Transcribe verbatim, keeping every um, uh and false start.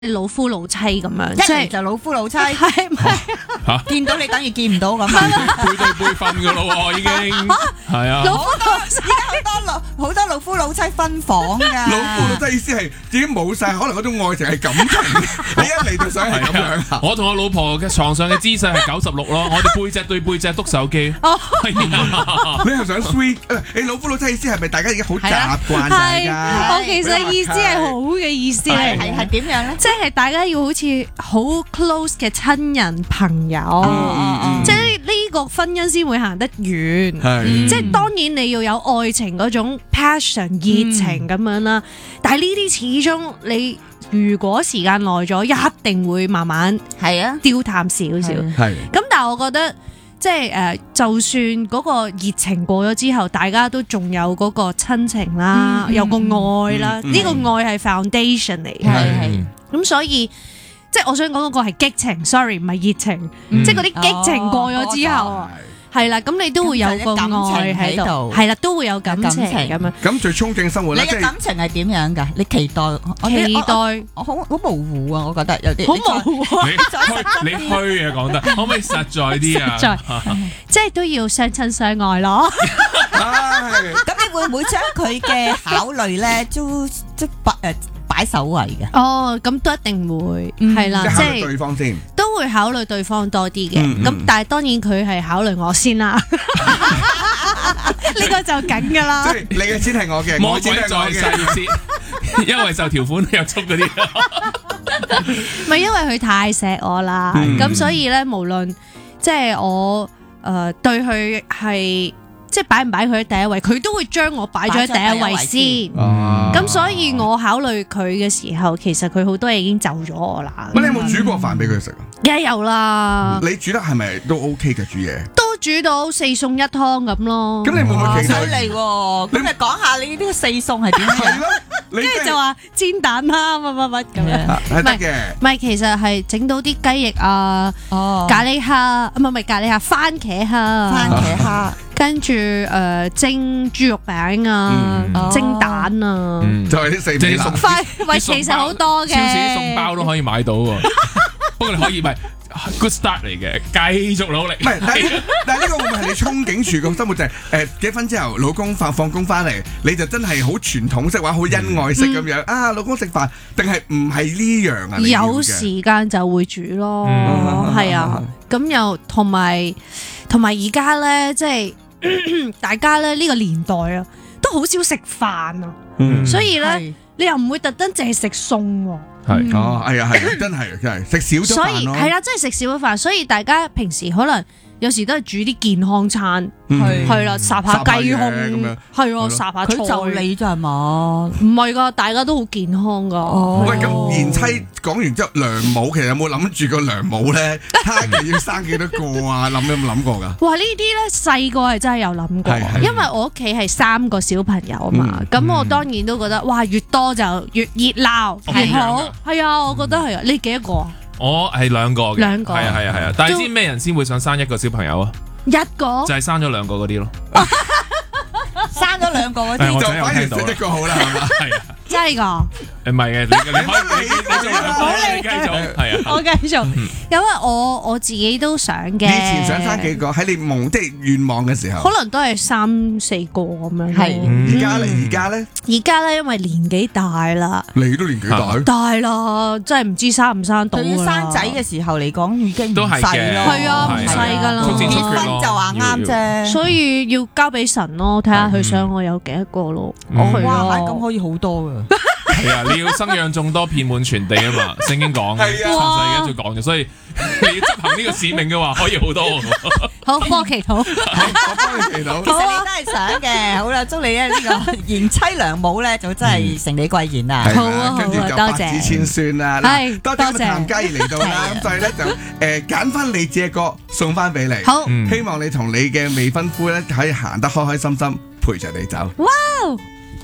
老夫老妻咁樣， 一即係嚟就老夫老妻， 係唔係？ 嚇見到你等於見唔到咁啊！ 背對背瞓㗎咯喎，已經係啊。 老夫老妻而家好多老好多老夫老妻分房㗎。 老夫老妻意思係已經冇晒，可能嗰種愛情係感情，你一嚟就想係咁樣啊！ 我同我老婆嘅床上嘅姿勢係九十六咯，我哋背脊對背脊篤手機。 哦， 係啊， 你係想 sweet？誒你老夫老妻意思係咪大家已經好習慣大係家？ 我其實意思係好嘅意思嚟係係嘅， 係點樣咧？ 即係大家要好似好 close 嘅親人朋友， 嗯即係呢個婚姻先會行得遠。 係即係當然你要有愛情嗰種 passion 熱情咁樣啦，但係呢啲始終你如果時間耐咗，一定會慢慢係啊， 丟淡少少。 係係咁但係我覺得即係誒、呃，就算嗰個熱情過咗之後，大家都仲有嗰個親情啦， 嗯有個愛啦，呢、 嗯嗯個愛係 foundation 嚟嘅。 係係咁所以即係我想講嗰個係激情，sorry 唔係熱情， 嗯即係嗰啲激情過咗之後， 哦係啦，咁你都會有個愛喺度，係啦，都會有感情咁樣。 咁最憧憬生活你咧，即係嘅感情係點樣㗎？你期待我期待我我好好模糊啊！我覺得有啲好模糊啊， 你虛你虛啊講得，可唔可以實在啲啊？ 實在即係都要相親相愛咯。 唉咁你會唔會將佢嘅考慮咧，都即擺誒擺首位嘅？ 哦，咁都一定會嗯係啦，即即係考慮對係方先。 都會考慮對方多啲嘅。 嗯嗯咁但係當然佢係考慮我先啦，呢個就緊㗎即啦。 係你嘅錢係我嘅， 魔鬼我嘅錢係我在嘅。 細節，因為受條款又捉嗰啲。 唔係因為佢太錫我啦， 嗯咁所以咧，無論即係我誒對佢係即係擺唔擺佢喺第一位，佢都會將我擺咗喺第一位先。 哦咁所以我考慮佢嘅時候，其實佢好多嘢已經就咗我啦。 乜你有冇煮過飯俾佢食啊？ 梗係有啦， 你煮得係咪都 OK 嘅煮嘢？ 都煮到四餸一湯咁咯。 咁你會唔會期犀待？ 利喎！咁你講下你呢啲四餸係點樣？ 係咯，你跟住就話煎蛋啦，乜乜乜咁樣。 係得嘅。 唔係，其實係整到啲雞翼啊、 哦， 咖喱蝦，唔係唔係咖喱蝦，番茄蝦， 番茄蝦。 跟住誒蒸豬肉餅啊、 嗯蒸蛋啊， 就係啲四味啦即係送。 快喂， 啲餸其實好多嘅。 超市啲餸包都可以買到喎。不過你可以唔係 good start 嚟嘅，繼續努力。 唔係，但係但係呢個會唔會係你憧憬住個生活就係誒結婚之後，老公放放工翻嚟，你就真係好傳統式或者好恩愛式咁樣啊？老公食飯定係唔係呢樣啊？你要嘅有時間就會煮咯， 嗯係啊，咁又同埋同埋而家咧，即係大家咧呢個年代啊，都好少食飯啊， 嗯所以咧係你又唔會特登淨係食餸喎。 係哦，係啊，係啊，真係真係食少咗所飯咯。 以係啦，真係食少咗飯，所以大家平時可能有時都係煮啲健康餐， 嗯係係啦，烚下雞胸烚下嘢咁樣， 係啊， 係咯烚下菜。 佢就你咋係嘛？ 唔係噶，大家都好健康噶。 哦喂，咁賢妻講完之後，娘母其實有冇諗住個娘母咧？他嘅要生幾多個啊？諗有冇諗過㗎？ 哇！呢啲咧細個係真係有諗過係係， 因為我屋企係三個小朋友啊嘛，咁我當然都覺得哇，越多就越熱鬧， 係越好啊。 係啊，我覺得係啊。你幾多個啊？ 我係兩個嘅， 兩個係啊係啊係啊。但係知咩人先會想生一個小朋友啊？ 一個就係生咗兩個嗰啲咯。 生咗兩個嗰啲係我就反而仔有聽到啦食一個好啦，係嘛？ 係啊， 真係㗎。 誒唔係嘅，你你可以你你你做兩個，你繼續係啊。 我繼續，因為我我自己都想嘅。 以前想生幾個喺你夢即係願望嘅時候， 可能都係三四個咁樣。 係而家咧，而家咧， 而家咧，因為年紀大啦， 你都年紀大， 大啦，真係唔知生唔生到對於㗎啦生仔嘅時候嚟講，已經唔都係細嘅咯。 係啊唔細㗎啦速戰速結決咯婚就話啱啫。 所以要交俾神咯，睇下佢想我有幾多個咯。 嗯係啊哇，咁可以好多㗎。 係啊，你要生養眾多，遍滿全地啊嘛，聖經講， 係啊創世記都講咗，所以你要執行呢個使命嘅話，可以好多。 好，幫我祈禱。 我幫你祈禱其。實你都係想嘅，好啦，祝你咧呢個賢妻良母咧就真係成你貴言啦。 係好啊嘛跟住好啊多謝就百子千孫啦。嗱係多謝今日多謝譚嘉怡嚟到啦，咁所以咧就誒揀翻你自己嘅歌送翻俾你。 好， 嗯希望你同你嘅未婚夫咧可以行得開開心心，陪着你走。 哇！